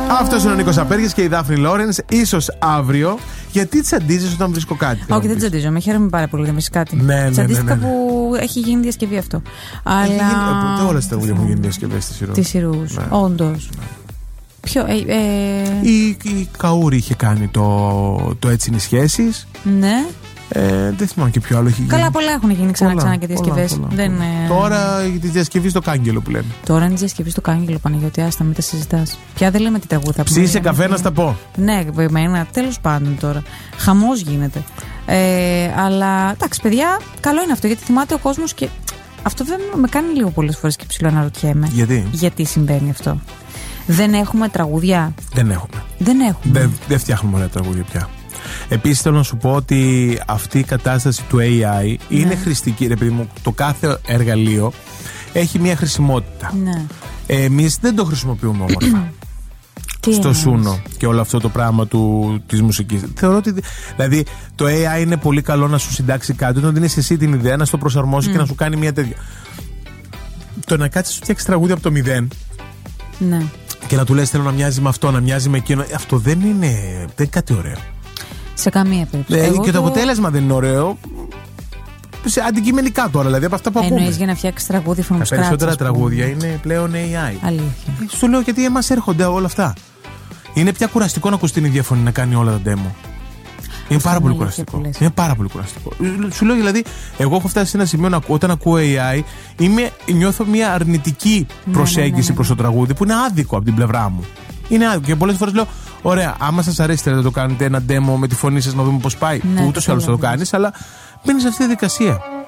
Αυτός είναι ο Νίκος Απέργης και η Δάφνη Λόρενς. Ίσως αύριο. Γιατί τσαντίζεις όταν βρίσκω κάτι? Όχι, δεν τσαντίζω. Με χαίρομαι πάρα πολύ να βρεις κάτι. Ναι. Τσαντίστηκα που έχει γίνει διασκευή αυτό. Αλλά. Όλα τα τραγούδια έχουν γίνει διασκευές της Σιρούς. Όντως. Ποιο. Η Καούρη είχε κάνει το Έτσι είναι οι σχέσεις. Ναι. Δεν θυμάμαι και ποιο άλλο έχει γίνει. Καλά, πολλά έχουν γίνει ξανά και διασκευές. Τώρα τη διασκευή στο Κάγκελο που λένε. Τώρα είναι τη διασκευή στο Κάγκελο, Παναγιώτη, άστα, μην τα συζητάς. Πια δεν λέμε τι τραγούδα. Ψήσε καφέ να στα πω. Ναι, εμένα, τέλος πάντων τώρα. Χαμός γίνεται. Αλλά εντάξει, παιδιά, καλό είναι αυτό γιατί θυμάται ο κόσμος και αυτό δεν με κάνει λίγο πολλές φορές και ψηλό αναρωτιέμαι. Γιατί συμβαίνει αυτό? Δεν έχουμε τραγούδια. Δεν έχουμε. Δεν φτιάχνουμε ωραία τραγούδια πια. Επίσης θέλω να σου πω ότι αυτή η κατάσταση του AI είναι χρηστική. Ρε παιδί μου, το κάθε εργαλείο έχει μια χρησιμότητα. Ναι. Εμείς δεν το χρησιμοποιούμε όμορφα. Στο Σούνο και όλο αυτό το πράγμα της μουσικής. Θεωρώ ότι δηλαδή το AI είναι πολύ καλό να σου συντάξει κάτι, όταν δίνεις εσύ την ιδέα να στο προσαρμόσει και να σου κάνει μια τέτοια. Το να κάτσεις να σου φτιάξει τραγούδια από το μηδέν. Ναι. Και να του λες θέλω να μοιάζει με αυτό, να μοιάζει με εκείνο. Αυτό δεν είναι κάτι ωραίο. Σε καμία περίπτωση. Και το αποτέλεσμα δεν είναι ωραίο. Σε αντικειμενικά τώρα, δηλαδή από αυτά που ακούμε. Εννοείς για να φτιάξει τραγούδι from scratch? Τα περισσότερα τραγούδια είναι πλέον AI. Αλήθεια. Σου λέω γιατί εμάς έρχονται όλα αυτά. Είναι πια κουραστικό να ακούς την ίδια φωνή να κάνει όλα τα demo. Είναι πάρα πολύ κουραστικό. Είναι πάρα πολύ κουραστικό. Σου λέω δηλαδή, εγώ έχω φτάσει σε ένα σημείο όταν ακούω AI, νιώθω μια αρνητική προσέγγιση προς το τραγούδι που είναι άδικο από την πλευρά μου. Είναι άδικο. Και πολλές φορές λέω, ωραία, άμα σας αρέσει θέλετε να το κάνετε ένα demo με τη φωνή σας να δούμε πώς πάει. Που ούτως ή άλλως θα το κάνεις, αλλά μπαίνεις σε αυτή τη διαδικασία.